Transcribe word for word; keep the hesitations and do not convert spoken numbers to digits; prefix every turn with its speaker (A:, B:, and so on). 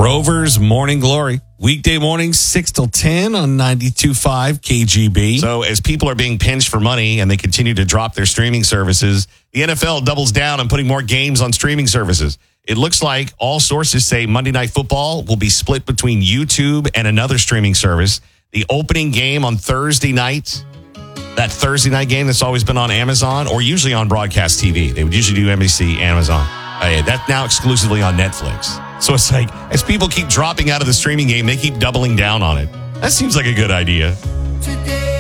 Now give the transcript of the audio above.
A: Rover's Morning Glory. Weekday mornings, six till ten on ninety-two point five K G B. So as people are being pinched for money and they continue to drop their streaming services, the N F L doubles down on putting more games on streaming services. It looks like all sources say Monday Night Football will be split between YouTube and another streaming service. The opening game on Thursday night, that Thursday night game that's always been on Amazon or usually on broadcast T V. They would usually do N B C, Amazon. Uh, that's now exclusively on Netflix. So it's like, as people keep dropping out of the streaming game, they keep doubling down on it. That seems like a good idea. Today